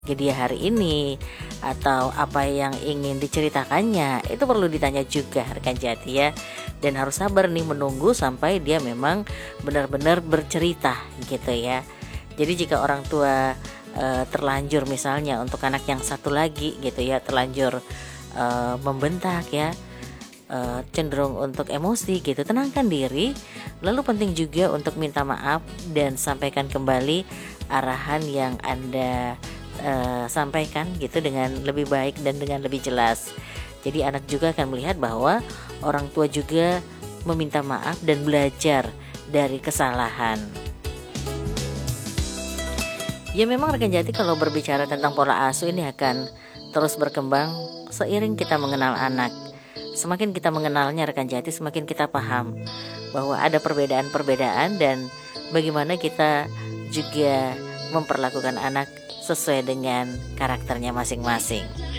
dia hari ini atau apa yang ingin diceritakannya, itu perlu ditanya juga rekan jati ya. Dan harus sabar nih menunggu sampai dia memang benar-benar bercerita gitu ya. Jadi jika orang tua terlanjur misalnya untuk anak yang satu lagi gitu ya, terlanjur membentak ya, cenderung untuk emosi gitu, tenangkan diri. Lalu penting juga untuk minta maaf dan sampaikan kembali arahan yang Anda sampaikan gitu dengan lebih baik dan dengan lebih jelas. Jadi anak juga akan melihat bahwa orang tua juga meminta maaf dan belajar dari kesalahan. Ya memang rekan jati, kalau berbicara tentang pola asuh ini akan terus berkembang seiring kita mengenal anak. Semakin kita mengenalnya rekan jati, semakin kita paham bahwa ada perbedaan-perbedaan dan bagaimana kita juga memperlakukan anak sesuai dengan karakternya masing-masing.